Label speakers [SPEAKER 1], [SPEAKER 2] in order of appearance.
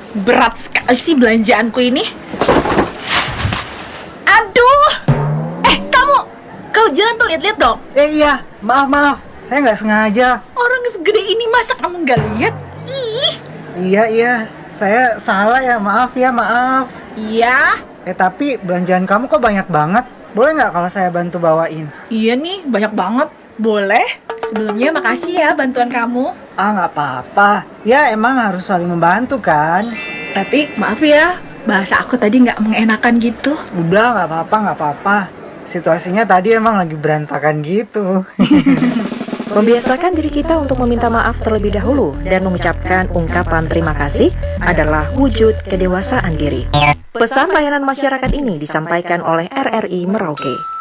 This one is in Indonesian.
[SPEAKER 1] berat sekali sih belanjaanku ini. Aduh, kalau jalan tuh lihat-lihat dong.
[SPEAKER 2] Iya, maaf, saya nggak sengaja.
[SPEAKER 1] Orang segede ini masa kamu nggak lihat? Ih.
[SPEAKER 2] Iya, saya salah ya, maaf.
[SPEAKER 1] Iya.
[SPEAKER 2] Tapi belanjaan kamu kok banyak banget. Boleh nggak kalau saya bantu bawain?
[SPEAKER 1] Iya nih, banyak banget. Boleh. Sebelumnya makasih ya bantuan kamu.
[SPEAKER 2] Nggak apa-apa. Ya emang harus saling membantu kan.
[SPEAKER 1] Tapi maaf ya, bahasa aku tadi nggak mengenakan gitu.
[SPEAKER 2] Udah, nggak apa-apa. Situasinya tadi emang lagi berantakan gitu.
[SPEAKER 3] Membiasakan diri kita untuk meminta maaf terlebih dahulu dan mengucapkan ungkapan terima kasih adalah wujud kedewasaan diri. Pesan layanan masyarakat ini disampaikan oleh RRI Merauke.